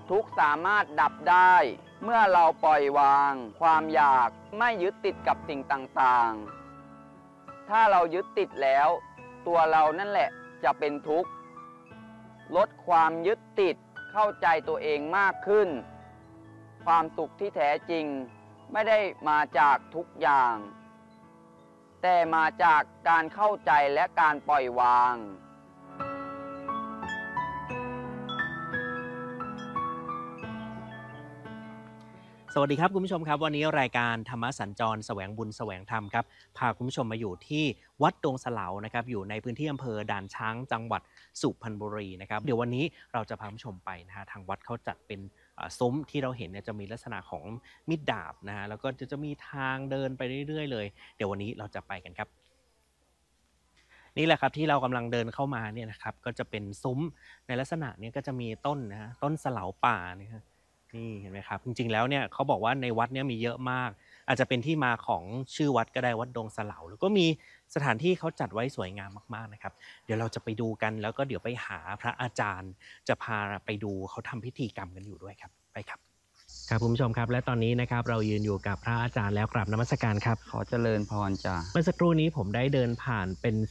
ทุกข์สามารถดับได้เมื่อเราปล่อยวางความอยากไม่ยึดติดกับสิ่งต่างๆถ้าเรายึดติดแล้วตัวเรานั่นแหละจะเป็นทุกข์ลดความยึดติดเข้าใจตัวเองมากขึ้นความสุขที่แท้จริงไม่ได้มาจากทุกอย่างแต่มาจากการเข้าใจและการปล่อยวางสวัสดีครับคุณผู้ชมครับวันนี้รายการธรรมสัญจรแสวงบุญแสวงธรรมครับพาคุณผู้ชมมาอยู่ที่วัดดงสะเหลานะครับอยู่ในพื้นที่อำเภอด่านช้างจังหวัดสุพรรณบุรีนะครับเดี๋ยววันนี้เราจะพาคุณผู้ชมไปนะฮะทางวัดเขาจัดเป็นซุ้มที่เราเห็นเนี่ยจะมีลักษณะของมีดดาบนะฮะแล้วก็จะมีทางเดินไปเรื่อยๆเลยเดี๋ยววันนี้เราจะไปกันครับนี่แหละครับที่เรากำลังเดินเข้ามาเนี่ยนะครับก็จะเป็นซุ้มในลักษณะนี้ก็จะมีต้นนะฮะต้นสะเหลาป่าเนี่ยนี่เห็นไหมครับจริงๆแล้วเนี่ยเขาบอกว่าในวัดเนี่ยมีเยอะมากอาจจะเป็นที่มาของชื่อวัดก็ได้วัดดงสะเหลาแล้วก็มีสถานที่เขาจัดไว้สวยงามมากๆนะครับเดี๋ยวเราจะไปดูกันแล้วก็เดี๋ยวไปหาพระอาจารย์จะพาไปดูเขาทำพิธีกรรมกันอยู่ด้วยครับไปครับครับคุณผู้ชมครับและตอนนี้นะครับเรายืนอยู่กับพระอาจารย์แล้วกราบนมัสการครับขอเจริญพรจ้ะเมื่อสักครู่นี้ผมได้เดินผ่านเป็น